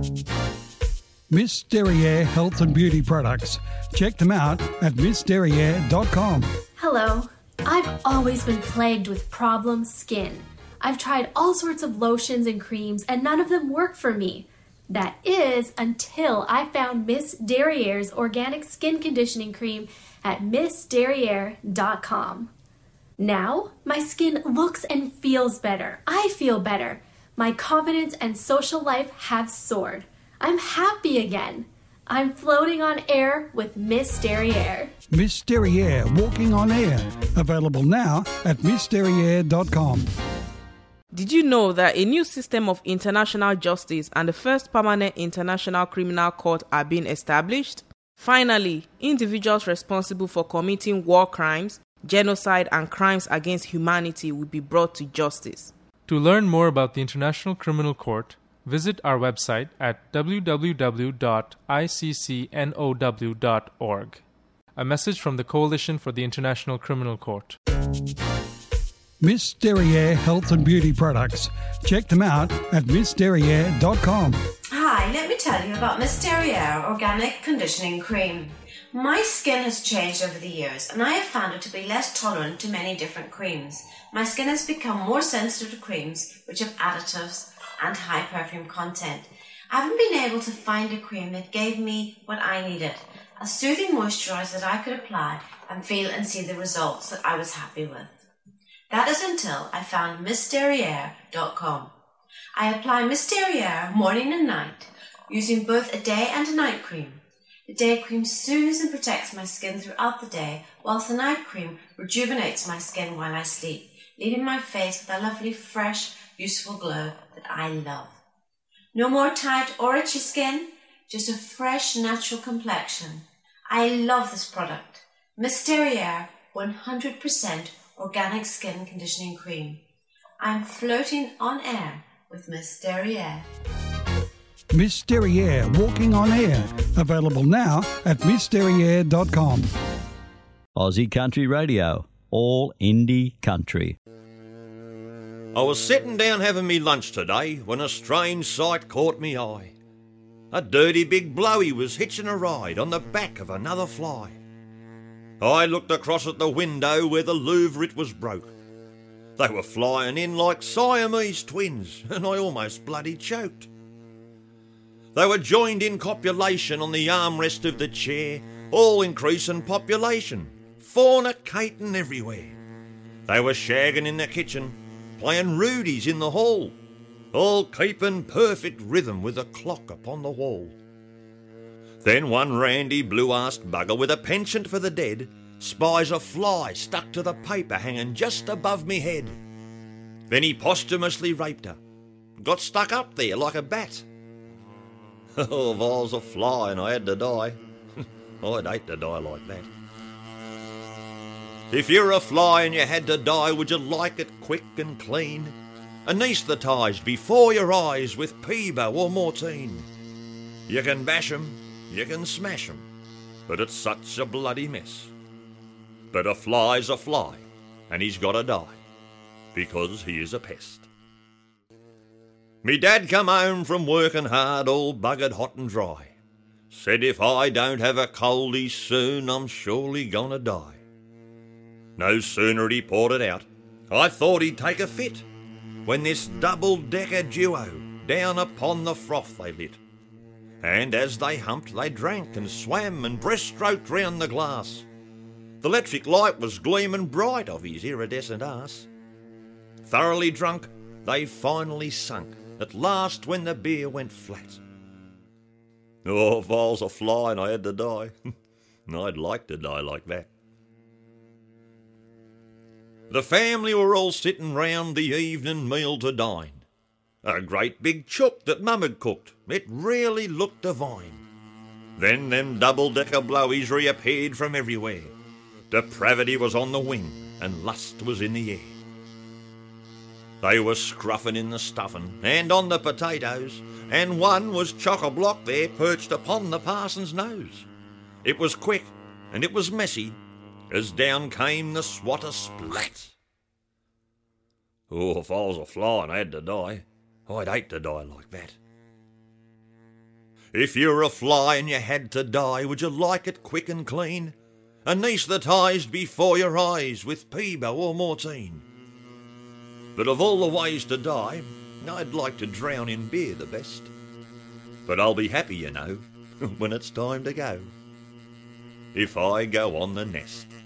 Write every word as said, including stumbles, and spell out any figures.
Miss Derriere Health and Beauty Products. Check them out at miss derriere dot com. Hello. I've always been plagued with problem skin. I've tried all sorts of lotions and creams and none of them work for me. That is until I found Miss Derriere's organic skin conditioning cream at miss derriere dot com. Now, my skin looks and feels better. I feel better. My confidence and social life have soared. I'm happy again. I'm floating on air with Miss Derriere. Miss Derriere Walking on Air. Available now at miss derriere dot com. Did you know that a new system of international justice and the first permanent international criminal court are being established? Finally, individuals responsible for committing war crimes, genocide, and crimes against humanity will be brought to justice. To learn more about the International Criminal Court, visit our website at w w w dot i c c n o w dot org. A message from the Coalition for the International Criminal Court. Miss Derriere Health and Beauty Products. Check them out at miss derriere dot com. Hi, let me tell you about Miss Derriere Organic Conditioning Cream. My skin has changed over the years and I have found it to be less tolerant to many different creams. My skin has become more sensitive to creams which have additives and high perfume content. I haven't been able to find a cream that gave me what I needed, a soothing moisturizer that I could apply and feel and see the results that I was happy with. That is until I found miss derriere dot com. I apply Miss Derriere morning and night, using both a day and a night cream. The day cream soothes and protects my skin throughout the day, whilst the night cream rejuvenates my skin while I sleep, leaving my face with a lovely, fresh, useful glow that I love. No more tight or itchy skin, just a fresh, natural complexion. I love this product. Miss Derriere one hundred percent Organic Skin Conditioning Cream. I'm floating on air with Miss Derriere. Miss Derriere Walking on Air. Available now at miss derriere dot com. Aussie Country Radio. All indie country. I was sitting down having me lunch today when a strange sight caught me eye. A dirty big blowy was hitching a ride on the back of another fly. I looked across at the window where the louvre it was broke. They were flying in like Siamese twins, and I almost bloody choked. They were joined in copulation on the armrest of the chair, all increasing population, fornicating everywhere. They were shagging in the kitchen, playing Rudies in the hall, all keeping perfect rhythm with a clock upon the wall. Then one randy blue-arsed bugger with a penchant for the dead spies a fly stuck to the paper hanging just above me head. Then he posthumously raped her, got stuck up there like a bat. Oh, if I was a fly and I had to die, I'd hate to die like that. If you're a fly and you had to die, would you like it quick and clean, anaesthetised before your eyes with Peebo or Mortine? You can bash 'em, you can smash 'em, but it's such a bloody mess. But a fly's a fly, and he's got to die, because he is a pest. Me dad come home from working hard, all buggered hot and dry. Said if I don't have a coldie soon, I'm surely gonna die. No sooner had he poured it out, I thought he'd take a fit, when this double-decker duo down upon the froth they lit. And as they humped, they drank and swam and breaststroked round the glass. The electric light was gleaming bright of his iridescent arse. Thoroughly drunk, they finally sunk, at last when the beer went flat. Oh, if I was a fly and I had to die, I'd like to die like that. The family were all sitting round the evening meal to dine. A great big chook that Mum had cooked, it really looked divine. Then them double-decker blowies reappeared from everywhere. Depravity was on the wing, and lust was in the air. They were scruffing in the stuffing, and on the potatoes, and one was chock-a-block there perched upon the parson's nose. It was quick, and it was messy, as down came the swatter splat. Oh, if I was a fly and I had to die, I'd hate to die like that. If you're a fly and you had to die, would you like it quick and clean? Anaesthetised before your eyes with Peebo or Mortein? But of all the ways to die, I'd like to drown in beer the best. But I'll be happy, you know, when it's time to go, if I go on the nest.